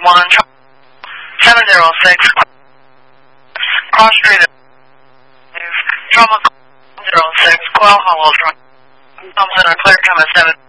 1, 706, Cross Street, Trauma 06, Quail Hollow, Tom Center, clear time at 7.